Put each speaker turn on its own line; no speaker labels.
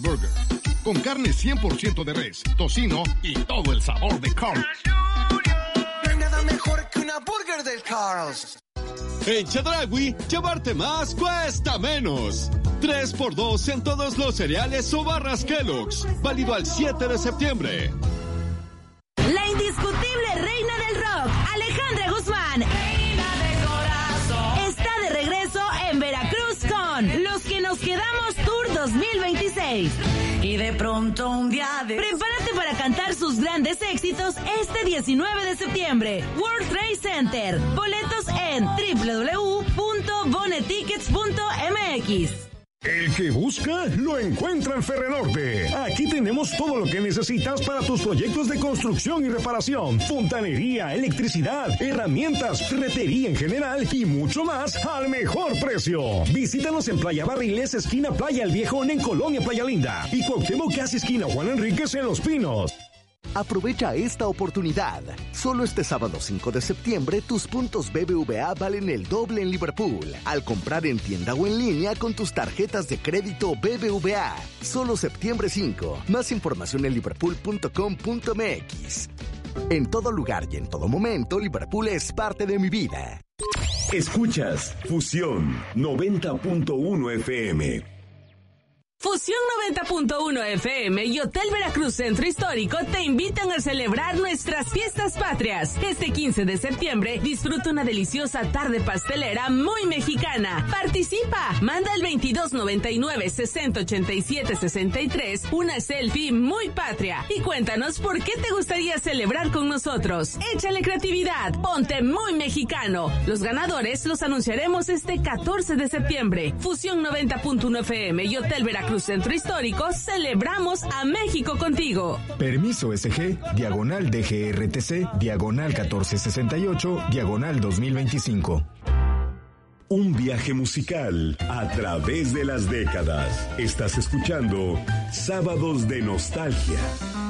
Burger, con carne 100% de res, tocino y todo el sabor de Carl's.
No hay nada mejor que una burger del Carl's.
En Chedraui, llevarte más cuesta menos. 3x2 en todos los cereales o barras Kellogg's. Válido al 7 de septiembre.
La indiscutible reina del rock, Alejandra Guzmán, reina de corazón, está de regreso en Veracruz con Los que nos quedamos Tour 2026.
Y de pronto un día de...
Prepárate para cantar sus grandes éxitos este 19 de septiembre. World Trade Center. Boletos en www.bonetickets.mx.
El que busca, lo encuentra en Ferrenorte. Aquí tenemos todo lo que necesitas para tus proyectos de construcción y reparación, fontanería, electricidad, herramientas, ferretería en general y mucho más al mejor precio. Visítanos en Playa Barriles, esquina Playa El Viejón en Colonia Playa Linda y Cuauhtémoc casi esquina Juan Enríquez en Los Pinos.
Aprovecha esta oportunidad. Solo este sábado 5 de septiembre, tus puntos BBVA valen el doble en Liverpool. Al comprar en tienda o en línea con tus tarjetas de crédito BBVA. Solo septiembre 5. Más información en liverpool.com.mx. En todo lugar y en todo momento, Liverpool es parte de mi vida.
Escuchas Fusión 90.1 FM.
Fusión 90.1 FM y Hotel Veracruz Centro Histórico te invitan a celebrar nuestras fiestas patrias. Este 15 de septiembre disfruta una deliciosa tarde pastelera muy mexicana. Participa, manda al 2299-6087-63 una selfie muy patria y cuéntanos por qué te gustaría celebrar con nosotros. Échale creatividad, ponte muy mexicano. Los ganadores los anunciaremos este 14 de septiembre. Fusión 90.1 FM y Hotel Veracruz Centro Histórico, celebramos a México contigo.
Permiso SG, diagonal DGRTC, diagonal 1468, diagonal 2025.
Un viaje musical a través de las décadas. Estás escuchando Sábados de Nostalgia.